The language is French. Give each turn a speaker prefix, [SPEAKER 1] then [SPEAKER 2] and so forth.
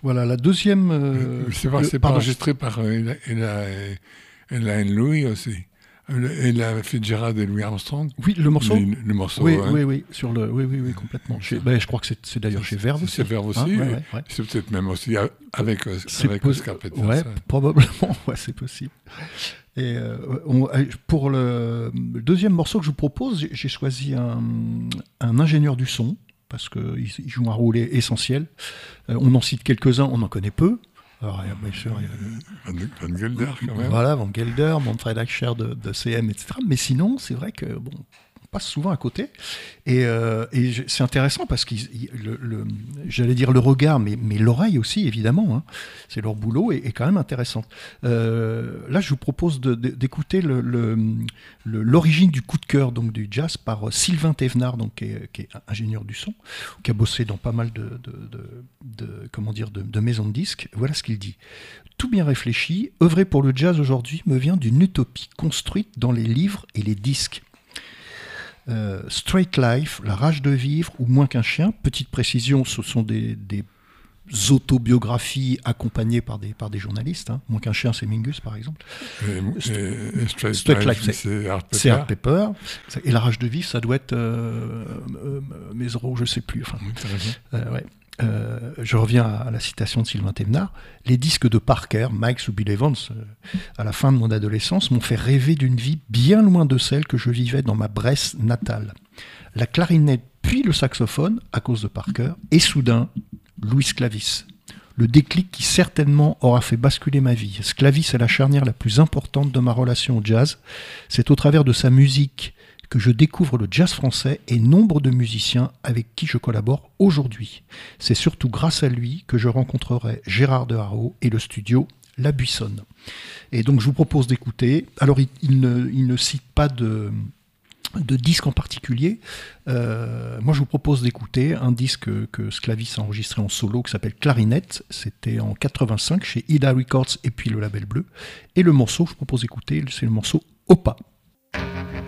[SPEAKER 1] Voilà, la deuxième...
[SPEAKER 2] C'est pas enregistré par Ella Louis aussi. Ella Fitzgerald et Louis Armstrong.
[SPEAKER 1] Oui, le morceau.
[SPEAKER 2] Le morceau,
[SPEAKER 1] oui,
[SPEAKER 2] hein.
[SPEAKER 1] oui, oui, complètement. Je crois que c'est d'ailleurs chez Verve aussi.
[SPEAKER 2] C'est Verve aussi.
[SPEAKER 1] Ouais.
[SPEAKER 2] C'est peut-être même aussi avec Oscar Peterson.
[SPEAKER 1] Ouais, probablement, ouais, c'est possible. Et pour le deuxième morceau que je vous propose, j'ai choisi un ingénieur du son, parce qu'il joue un rôle essentiel. On en cite quelques-uns, on en connaît peu. Alors, bien sûr, il y a
[SPEAKER 2] Van Gelder, quand même.
[SPEAKER 1] Voilà, Van Gelder, Manfred Eicher de CM, etc. Mais sinon, c'est vrai que, bon, on passe souvent à côté. Et c'est intéressant parce que, j'allais dire le regard, mais l'oreille aussi, évidemment. Hein. C'est leur boulot est quand même intéressant. Là, je vous propose d'écouter l'origine du coup de cœur donc, du jazz par Sylvain Thévenard, donc, qui est ingénieur du son, qui a bossé dans pas mal de maisons de disques. Voilà ce qu'il dit. Tout bien réfléchi, œuvrer pour le jazz aujourd'hui me vient d'une utopie construite dans les livres et les disques. Straight Life, La rage de vivre ou Moins qu'un chien, petite précision, ce sont des autobiographies accompagnées par des journalistes. Hein. Moins qu'un chien, c'est Mingus, par exemple.
[SPEAKER 2] Straight Life,
[SPEAKER 1] c'est Art Pepper. Et La rage de vivre, ça doit être Mesereau, je ne sais plus. Enfin, ouais. Je reviens à la citation de Sylvain Thévenard. Les disques de Parker, Mike ou Bill Evans, à la fin de mon adolescence, m'ont fait rêver d'une vie bien loin de celle que je vivais dans ma Bresse natale. La clarinette puis le saxophone, à cause de Parker, et soudain, Louis Sclavis. Le déclic qui certainement aura fait basculer ma vie. Sclavis est la charnière la plus importante de ma relation au jazz. C'est au travers de sa musique que je découvre le jazz français et nombre de musiciens avec qui je collabore aujourd'hui. C'est surtout grâce à lui que je rencontrerai Gérard de Haro et le studio La Buissonne. Et donc je vous propose d'écouter. Alors il ne cite pas de disque en particulier. Moi je vous propose d'écouter un disque que Sclavis a enregistré en solo qui s'appelle Clarinette. C'était en 85 chez Ida Records et puis le Label Bleu. Et le morceau que je propose d'écouter, c'est le morceau Opa.